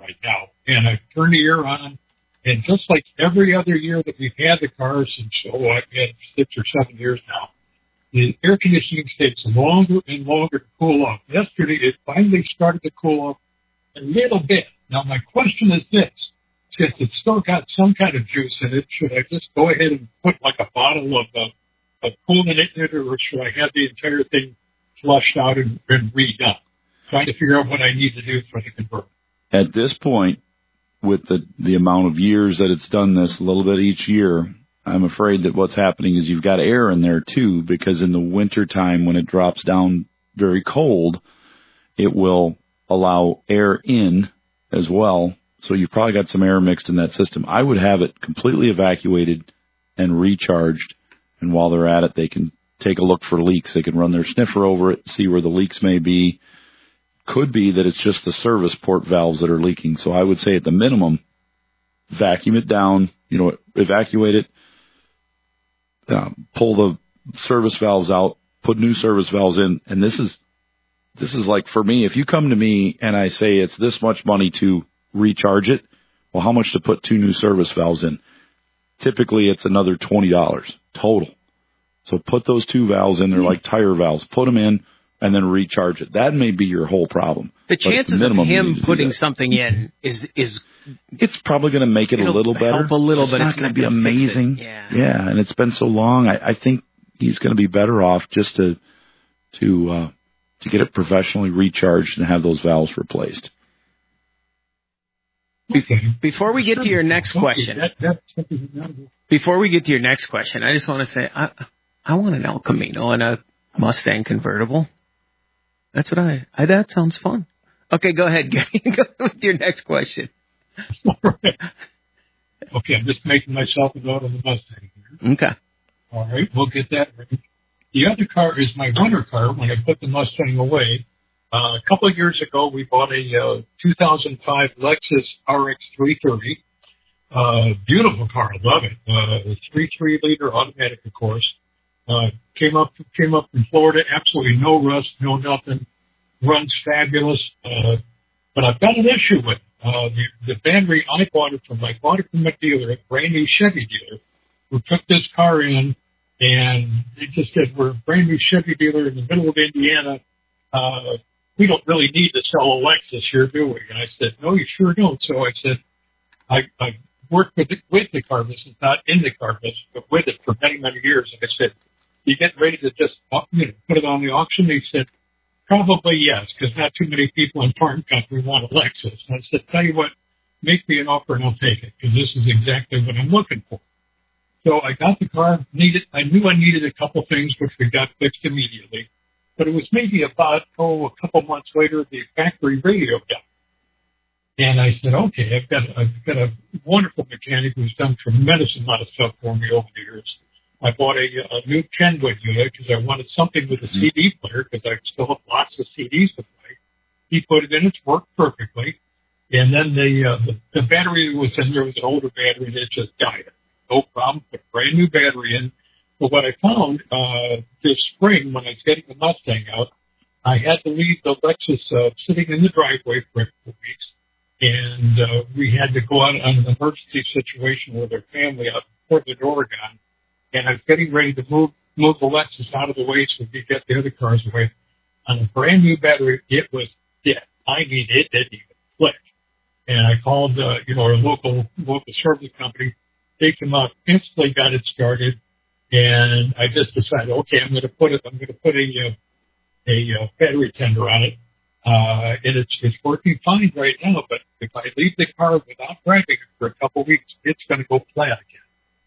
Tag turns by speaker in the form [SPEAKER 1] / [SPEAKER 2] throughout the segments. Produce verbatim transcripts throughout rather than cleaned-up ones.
[SPEAKER 1] right now. And I turned the air on, and just like every other year that we've had the car since, oh, I've had six or seven years now, the air conditioning takes longer and longer to cool off. Yesterday, it finally started to cool off a little bit. Now, my question is this. Since it's still got some kind of juice in it, should I just go ahead and put like a bottle of, uh, of coolant in it, or should I have the entire thing flushed out and, and redone? Trying to figure out what I need to do for the converter.
[SPEAKER 2] At this point, with the, the amount of years that it's done this, a little bit each year, I'm afraid that what's happening is you've got air in there too, because in the winter time when it drops down very cold, it will allow air in as well. So you've probably got some air mixed in that system. I would have it completely evacuated and recharged. And while they're at it, they can take a look for leaks. They can run their sniffer over it, see where the leaks may be. Could be that it's just the service port valves that are leaking. So I would say at the minimum, vacuum it down, you know, evacuate it, uh, pull the service valves out, put new service valves in. And this is, this is like for me, if you come to me and I say it's this much money to recharge it, well, how much to put two new service valves in? Typically it's another twenty dollars total. So put those two valves in. They're like tire valves. Put them in and then recharge it. That may be your whole problem.
[SPEAKER 3] The chances of him putting something in is, is,
[SPEAKER 2] it's probably going to make it a little better.
[SPEAKER 3] Help a little,
[SPEAKER 2] it's
[SPEAKER 3] but
[SPEAKER 2] not
[SPEAKER 3] it's
[SPEAKER 2] going to be amazing.
[SPEAKER 3] Yeah.
[SPEAKER 2] yeah. And it's been so long. I, I think he's going to be better off just to, to, uh, to get it professionally recharged and have those valves replaced.
[SPEAKER 3] Before we get to your next question, before we get to your next question, I just want to say, I, I want an El Camino and a Mustang convertible. That's what I, I that sounds fun. Okay, go ahead, Gary. Go with your next question.
[SPEAKER 1] All right. Okay, I'm just making myself a note on the Mustang here.
[SPEAKER 3] Okay.
[SPEAKER 1] All right, we'll get that ready. The other car is my runner car when I put the Mustang away. Uh, a couple of years ago, we bought a uh, two thousand five Lexus R X three thirty. Uh, beautiful car, I love it. Uh, three three liter automatic, of course. Uh, came up, came up from Florida, absolutely no rust, no nothing. Runs fabulous. Uh, but I've got an issue with it. Uh, the, the battery, I bought it from, I bought it from a dealer, a brand new Chevy dealer, who took this car in, and they just said, we're a brand new Chevy dealer in the middle of Indiana. Uh, we don't really need to sell a Lexus here, do we? And I said, no, you sure don't. So I said, I, I worked with the, with the car business, not in the car business, but with it for many, many years. And I said, you get ready to just, you know, put it on the auction? He said, probably yes, because not too many people in farm country want a Lexus. And I said, tell you what, make me an offer and I'll take it, because this is exactly what I'm looking for. So I got the car, needed, I knew I needed a couple things, which we got fixed immediately. But it was maybe about, oh, a couple months later, the factory radio died. And I said, okay, I've got, I've got a wonderful mechanic who's done tremendous amount of stuff for me over the years. I bought a, a new Kenwood unit because I wanted something with a C D player, because I still have lots of C Ds to play. He put it in, it's worked perfectly. And then the, uh, the, the battery that was in there was an older battery and it just died. No problem, put a brand new battery in. But what I found, uh, this spring when I was getting the Mustang out, I had to leave the Lexus, uh, sitting in the driveway for a couple of weeks. And, uh, we had to go out on an emergency situation with our family out in Portland, Oregon. And I was getting ready to move, move the Lexus out of the way so we could get the other cars away. On a brand new battery, it was dead. I mean, it didn't even click. And I called, uh, you know, our local, local service company. They came out, instantly got it started. And I just decided, okay, I'm going to put it, I'm going to put a, uh, a, uh, battery tender on it. Uh, and it's, it's working fine right now, but if I leave the car without driving it for a couple of weeks, it's going to go flat again.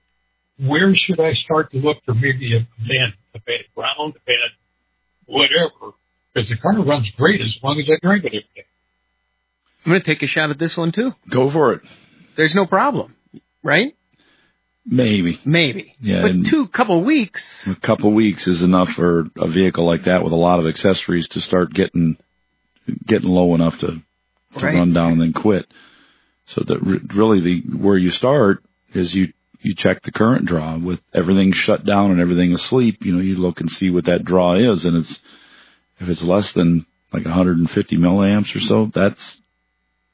[SPEAKER 1] Where should I start to look for maybe a bad, a bad ground, a bad whatever? Because the car runs great as long as I drive it every day.
[SPEAKER 3] I'm going to take a shot at this one too.
[SPEAKER 2] Go for it.
[SPEAKER 3] There's no problem, right?
[SPEAKER 2] Maybe.
[SPEAKER 3] Maybe.
[SPEAKER 2] Yeah.
[SPEAKER 3] But two couple weeks.
[SPEAKER 2] A couple weeks is enough for a vehicle like that with a lot of accessories to start getting getting low enough to, to
[SPEAKER 3] right.
[SPEAKER 2] run down and then quit. So that re- really the where you start is you you check the current draw with everything shut down and everything asleep. You know, you look and see what that draw is, and it's if it's less than like one hundred fifty milliamps or so, that's